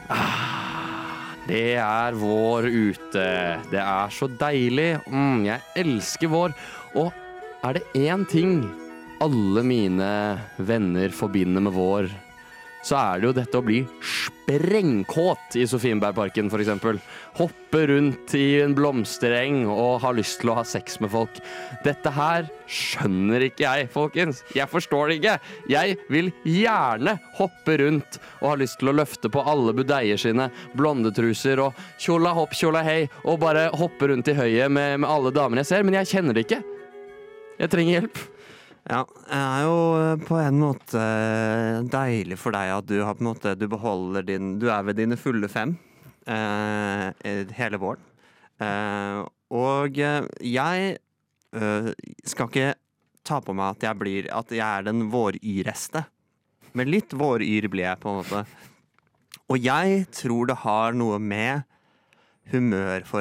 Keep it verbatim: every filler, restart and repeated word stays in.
Det er vår ute. Det er så deilig. Mm, jeg elsker vår. Og er det én ting alle mine venner forbinder med vår, så er det jo dette å bli sprengkåt i Sofienbergparken, for eksempel. Hoppe rundt i en blomstereng og ha lyst til å ha sex med folk. Dette her skjønner ikke jeg, folkens. Jeg forstår det ikke. Jeg vil gjerne hoppe rundt og ha lyst til å løfte på alle budeier sine, blondetruser og tjola hopp, tjola hei, og bare hoppe rundt i høyet med, med alle damene jeg ser, men jeg kjenner det ikke. Jeg trenger hjelp. Ja, det er jo på en måte deilig for deg at du har på en måte, du beholder din, du er ved dine fulle fem eh, hele våren. Eh, og jeg eh, skal ikke ta på meg at jeg blir, at jeg er den våryreste. Men litt våryr blir jeg på en måte. Og jeg tror det har noe med humør for